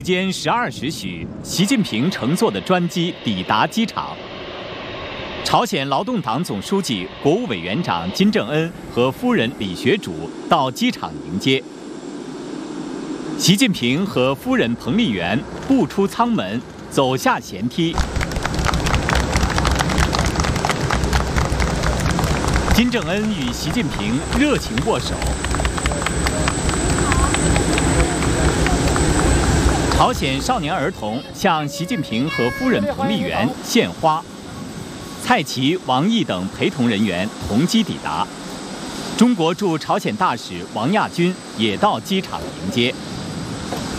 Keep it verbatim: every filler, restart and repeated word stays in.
间十二时许，习近平乘坐的专机抵达机场。朝鲜劳动党总书记、国务委员长金正恩和夫人李学主到机场迎接。习近平和夫人彭丽媛步出舱门，走下舷梯。金正恩与习近平热情握手。 朝鲜少年儿童向习近平和夫人彭丽媛献花，蔡奇、王毅等陪同人员同机抵达。中国驻朝鲜大使王亚军也到机场迎接。